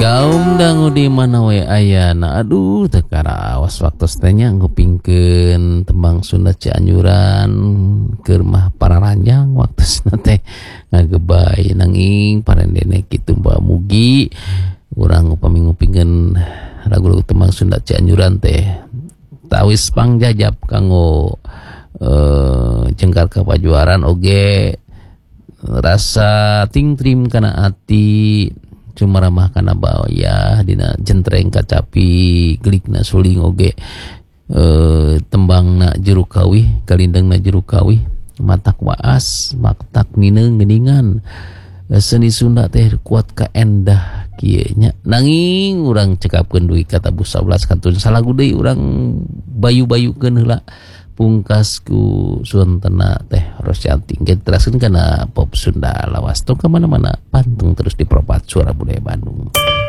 Kaum dangu di mana we ayana. Aduh tekara awas waktu setenya ngupingkeun tembang Sunda Cianjuran ke rumah para ranjang waktu teh ngagebay nanging parendene kitu Mbak Mugi urang upami ngupingkeun lagu-lagu tembang Sunda Cianjuran teh tawis pangjajab kanggo jengkar kapajuaran oge rasa tingtrim kana ati cuma ramah kana bawaya dina jentreng kacapi gelikna suling oge tembangna jeruk kawi kalindengna jeruk kawi matak waas matak nineung geuningan seni Sunda teh kuat ka endah kieu nya nanging urang cekapkeun duit kata bu 11 kantun salagu deui urang bayu-bayukeun heula pungkas ku suantena teh Rosyanti teraskeun kana pop Sunda lawas tong ka mana-mana pantung terus di Propat Suara Budaya Bandung.